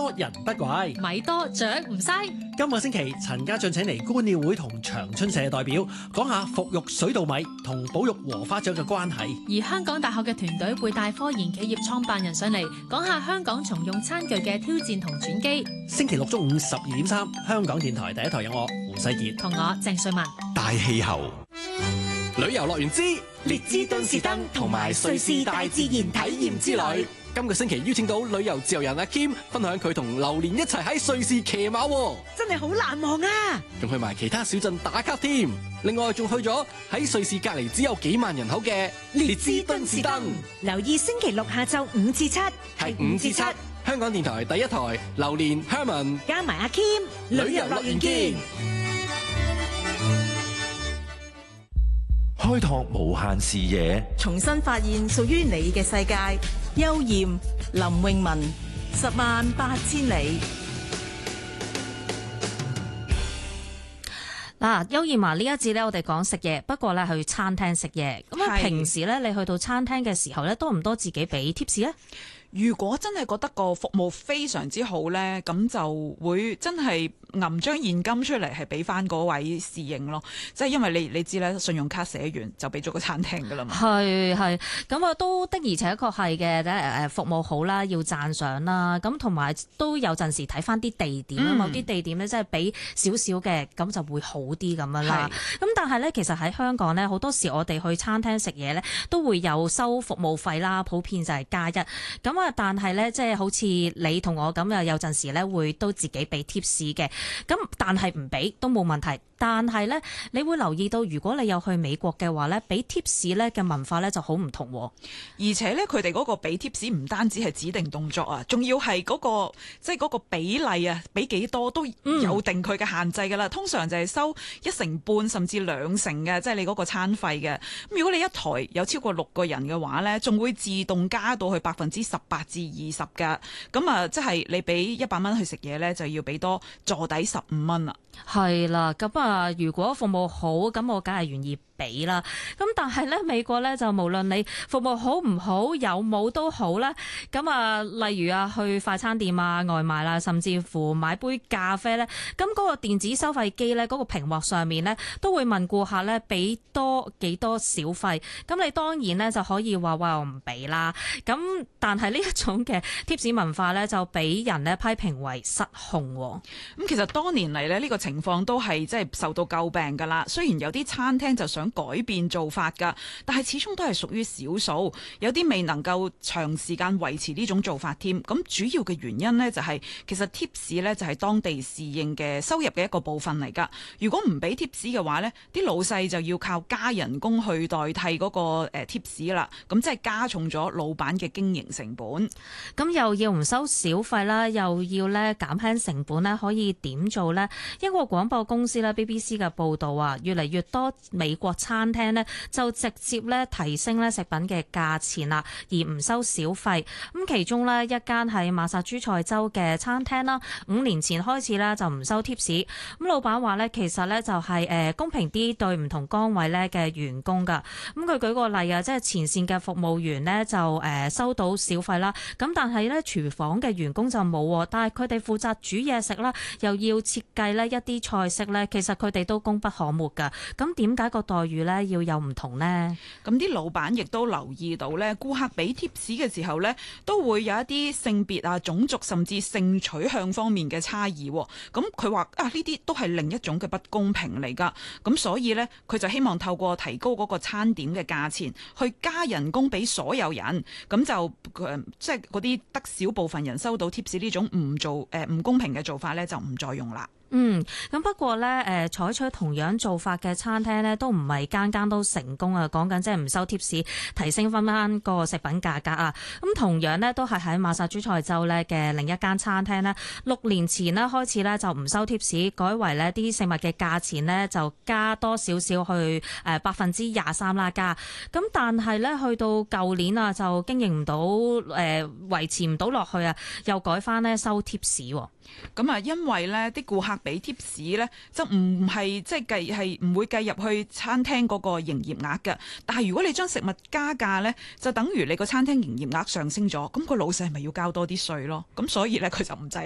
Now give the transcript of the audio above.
多人不怪， 米多獎唔嘥。 今個星期陳家俊請嚟觀鳥會同長春社代表講下復育水稻米同保育禾花獎嘅關係。 而香港大學嘅團隊會帶科研企業創辦人上嚟講下香港重用餐具嘅挑戰同轉機。 星期六中午12:3，香港電台第一台有我胡世傑同我鄭瑞文。 大氣候旅遊樂園之列支敦士登同埋瑞士大自然體驗之旅。今個星期邀請到旅遊自由人阿 Kim 分享佢同榴蓮一齊喺瑞士騎馬， 真係好難忘啊！ 仲去埋其他小鎮打卡添。另外仲去咗喺瑞士隔離只有幾萬人口嘅列支敦士登。 留意星期六下晝5至7， 係5至7，香港電台第一台，榴蓮 Herman 加埋阿 Kim， 旅遊樂園見。 開拓無限視野， 重新發現屬於你嘅世界。邱艷、林詠雯，108000里。 嗱，邱艷啊，呢一節咧，我哋講食嘢，不過咧去餐廳食嘢。咁啊，平時咧你去到餐廳嘅時候咧，多唔多自己俾 tips 咧？ 如果真係覺得個服務非常之好呢，咁就會真係揞張現金出嚟係俾翻嗰位侍應咯。即係因為你知咧，信用卡寫完就俾咗個餐廳噶啦嘛。係咁啊，都的而且確係嘅。服務好啦，要讚賞啦。咁同埋都有陣時睇翻啲地點啊，某啲地點咧即係俾少少嘅，咁就會好啲咁樣啦。咁但係咧，其實喺香港咧，好多時我哋去餐廳食嘢咧，都會有收服務費啦，普遍就係加1。咁但係咧，即係好似你同我咁，有陣時咧會都自己俾 tips 嘅。咁但係唔俾都冇問題。但係咧，你會留意到，如果你有去美國嘅話咧，俾 tips 咧嘅文化咧就好唔同。 而且咧，佢哋嗰個俾 tips 唔單止係指定動作啊，仲要係嗰個即係嗰個比例啊，俾幾多都有定佢嘅限制㗎啦。通常就係收1成半甚至2成嘅，即係你嗰個餐費嘅。咁如果你一台有超過6個人嘅話咧，仲會自動加到去18%至20%㗎。咁啊，即係你俾100蚊去食嘢咧，就要俾多坐底15蚊啦。 係啦，咁啊，如果服務好，咁我梗係願意俾啦。咁但係咧，美國咧就無論你服務好唔好，有冇都好啦。咁啊，例如啊，去快餐店啊、外賣啦，甚至乎買杯咖啡咧，咁嗰個電子收費機咧，嗰個屏幕上面咧都會問顧客咧俾多幾多小費。咁你當然咧就可以話我唔俾啦。咁但係呢一種嘅貼士文化咧，就俾人咧批評為失控。 咁其實多年嚟咧，呢個情況都係即係受到詬病㗎啦。雖然有啲餐廳就想改變做法㗎，但係始終都係屬於少數，有啲未能夠長時間維持呢種做法添。咁主要嘅原因呢，就係其實 tips 呢就係當地侍應嘅收入嘅一個部分嚟㗎。如果唔俾 tips 嘅話呢，啲老細就要靠加人工去代替嗰個 tips 啦。咁即係加重咗老闆嘅經營成本。 咁又要唔收小費啦，又要咧減輕成本咧，可以點做呢？英國廣播公司咧 BBC 嘅報導啊，越嚟越多美國餐廳咧就直接咧提升咧食品嘅價錢啦，而唔收小費。咁其中咧一間喺馬薩諸塞州嘅餐廳啦，5年前開始咧就唔收 tips。咁老闆話咧，其實咧就係公平啲對唔同崗位咧嘅員工㗎。咁佢舉個例啊，即係前線嘅服務員咧就收到小費啦。咁但係咧廚房嘅員工就冇，但係佢哋負責煮嘢食啦，又要設計呢一啲菜式咧，其實佢哋都功不可沒㗎。咁點解個待遇咧要有唔同呢？ 咁啲老闆亦都留意到咧，顧客俾 tips 嘅時候咧，都會有一啲性別啊、種族甚至性取向方面嘅差異。咁佢話啊，呢啲都係另一種嘅不公平嚟㗎。咁所以咧，佢就希望透過提高嗰個餐點嘅價錢，去加人工俾所有人。咁就即係嗰啲得少部分人收到 tips 呢種唔公平嘅做法咧，就唔再用啦。 咁不過咧，採取同樣做法嘅餐廳咧，都唔係間間都成功啊！講緊即係唔收 tips，提升翻個食品價格啊！咁同樣呢，都係喺馬薩諸塞州咧嘅另一間餐廳呢6年前呢開始咧就唔收 tips，改為呢啲食物嘅價錢呢就加多少少去23%啦加。咁但係咧去到舊年啊，就經營唔到維持唔到落去啊，又改翻呢收 tips。 咁啊，因為咧啲顧客俾 tips 咧，就唔係即係唔會計入去餐廳嗰個營業額嘅。但係如果你將食物加價咧，就等於你個餐廳營業額上升咗，咁個老細係咪要交多啲稅咯？咁所以咧佢就唔制